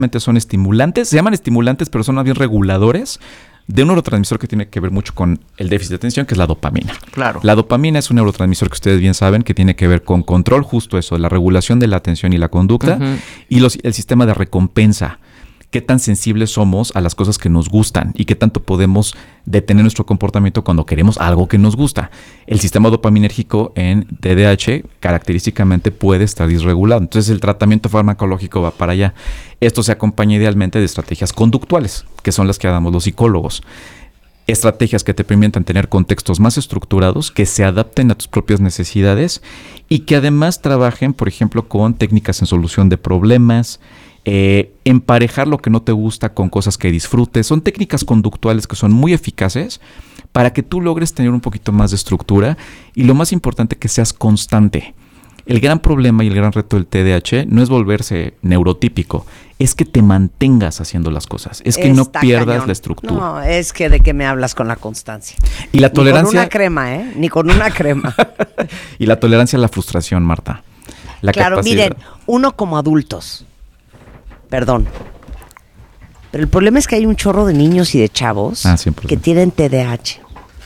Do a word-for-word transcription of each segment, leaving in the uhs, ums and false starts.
son estimulantes, se llaman estimulantes, pero son más bien reguladores de un neurotransmisor que tiene que ver mucho con el déficit de atención, que es la dopamina. Claro. La dopamina es un neurotransmisor que ustedes bien saben que tiene que ver con control, justo eso, la regulación de la atención y la conducta, uh-huh. y los, el sistema de recompensa. Qué tan sensibles somos a las cosas que nos gustan y qué tanto podemos detener nuestro comportamiento cuando queremos algo que nos gusta. El sistema dopaminérgico en T D A H característicamente puede estar disregulado. Entonces el tratamiento farmacológico va para allá. Esto se acompaña idealmente de estrategias conductuales, que son las que damos los psicólogos. Estrategias que te permitan tener contextos más estructurados, que se adapten a tus propias necesidades y que además trabajen, por ejemplo, con técnicas en solución de problemas, Eh, emparejar lo que no te gusta con cosas que disfrutes. Son técnicas conductuales que son muy eficaces para que tú logres tener un poquito más de estructura y lo más importante, que seas constante. El gran problema y el gran reto del T D A H no es volverse neurotípico, es que te mantengas haciendo las cosas, es que Está no pierdas cañón. la estructura. No, es que de qué me hablas con la constancia. Y la tolerancia... Ni con una crema, ¿eh? Ni con una crema. Y la tolerancia a la frustración, Marta. La claro, capacidad... miren, uno como adultos... Perdón. Pero el problema es que hay un chorro de niños y de chavos ah, que tienen T D A H.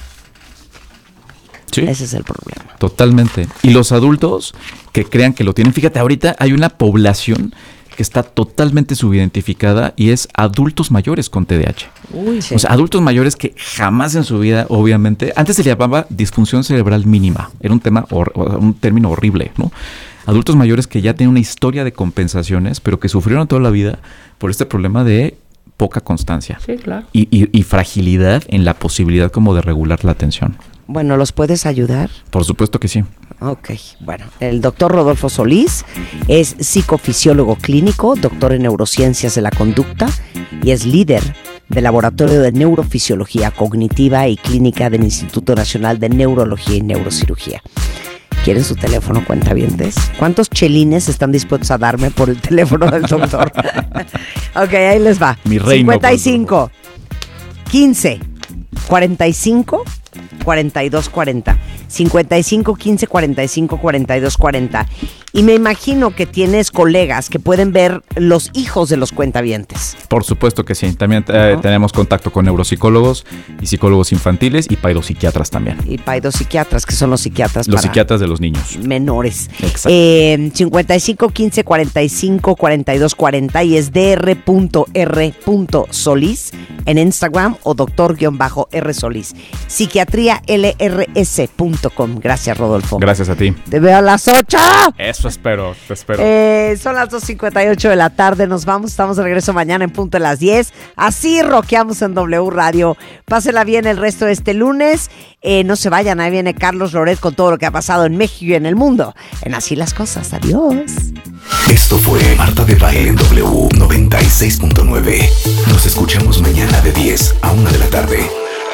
Sí. Ese es el problema. Totalmente. Y los adultos que crean que lo tienen. Fíjate, ahorita hay una población que está totalmente subidentificada y es adultos mayores con T D A H. Uy, sí. O sea, adultos mayores que jamás en su vida, obviamente, antes se le llamaba disfunción cerebral mínima. Era un tema, hor- un término horrible, ¿no? Adultos mayores que ya tienen una historia de compensaciones, pero que sufrieron toda la vida por este problema de poca constancia. Sí, claro. Y, y, y fragilidad en la posibilidad como de regular la atención. Bueno, ¿los puedes ayudar? Por supuesto que sí. Ok, bueno, el doctor Rodolfo Solís es psicofisiólogo clínico, doctor en neurociencias de la conducta y es líder del Laboratorio de Neurofisiología Cognitiva y Clínica del Instituto Nacional de Neurología y Neurocirugía. ¿Quieren su teléfono, cuentavientes? ¿Cuántos chelines están dispuestos a darme por el teléfono del doctor? Ok, ahí les va. Mi reino. cincuenta y cinco, quince, cuarenta y cinco, cuarenta y dos cuarenta. cincuenta y cinco, quince, cuarenta y cinco, cuarenta y dos cuarenta. Y me imagino que tienes colegas que pueden ver los hijos de los cuentavientes. Por supuesto que sí. También eh, ¿no? tenemos contacto con neuropsicólogos y psicólogos infantiles y paidopsiquiatras también. Y paidopsiquiatras, que son los psiquiatras Los para psiquiatras de los niños. menores. Exacto. Eh, cincuenta y cinco, quince, cuarenta y cinco, cuarenta y dos cuarenta y es dr punto r punto solís en Instagram o doctor-r solís. Psiquiatría l r s punto com. Gracias, Rodolfo. Gracias a ti. Te veo a las ocho. Eso espero, te espero. Eh, son las dos cincuenta y ocho de la tarde. Nos vamos, estamos de regreso mañana en punto de las diez. Así rockeamos en W Radio. Pásela bien el resto de este lunes. Eh, no se vayan, ahí viene Carlos Loret con todo lo que ha pasado en México y en el mundo. En Así las Cosas. Adiós. Esto fue Marta de Baile en W noventa y seis punto nueve. Nos escuchamos mañana de diez a una de la tarde.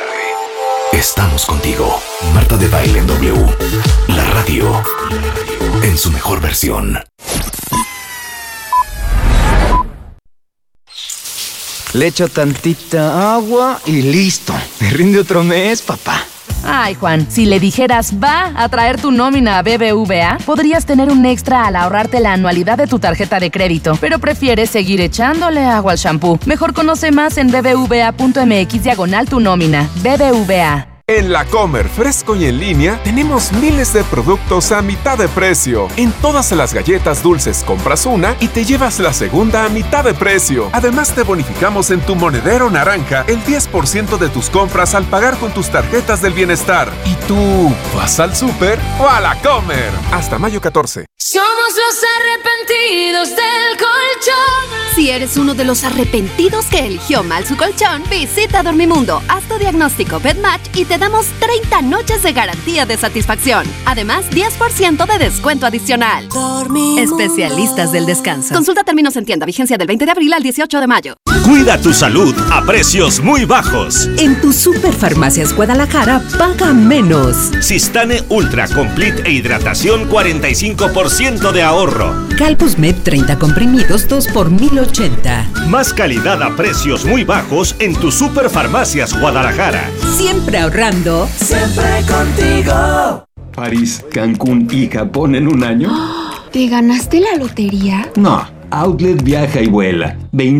Estamos contigo. Marta de Baile en W. La radio en su mejor versión. Le echo tantita agua y listo. Me rinde otro mes, papá. Ay, Juan, si le dijeras va a traer tu nómina a B B V A, podrías tener un extra al ahorrarte la anualidad de tu tarjeta de crédito, pero prefieres seguir echándole agua al shampoo. Mejor conoce más en bbva.mx diagonal tu nómina. B B V A. En La Comer, fresco y en línea, tenemos miles de productos a mitad de precio. En todas las galletas dulces compras una y te llevas la segunda a mitad de precio. Además, te bonificamos en tu monedero naranja el diez por ciento de tus compras al pagar con tus tarjetas del bienestar. ¿Y tú vas al súper o a La Comer? Hasta mayo catorce. Somos los arrepentidos del colchón. Si eres uno de los arrepentidos que eligió mal su colchón, visita Dormimundo, haz tu diagnóstico PetMatch y te damos treinta noches de garantía de satisfacción. Además, diez por ciento de descuento adicional. Dormimundo. Especialistas del descanso. Consulta términos en tienda. Vigencia del veinte de abril al dieciocho de mayo. Cuida tu salud a precios muy bajos. En tu Superfarmacias Guadalajara, paga menos. Sistane Ultra Complete e hidratación cuarenta y cinco por ciento de ahorro. Calpusmed treinta comprimidos dos por mil ochenta. Más calidad a precios muy bajos en tu Superfarmacias Guadalajara. Siempre ahorrando. Siempre contigo. París, Cancún y Japón en un año. ¿Te ganaste la lotería? No, Outlet Viaja y Vuela.